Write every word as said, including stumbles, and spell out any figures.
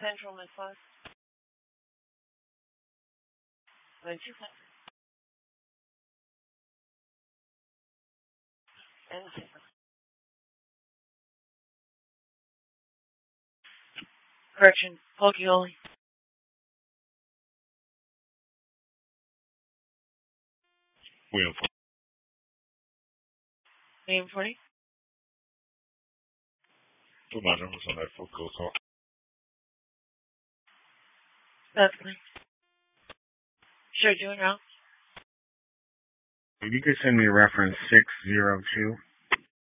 Central Midwest. Then two hundred. And zero. Correction, Pokeoli. William. Name forty. Put my numbers on that phone call. That's clear. Sure, do it now. If you could send me reference six zero two.